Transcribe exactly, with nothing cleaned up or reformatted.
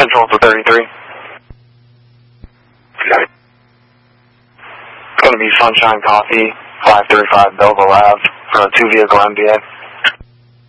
Central to thirty-three. Okay. It's going to be Sunshine Coffee, five thirty-five Belleville Ave, for a two-vehicle M B A.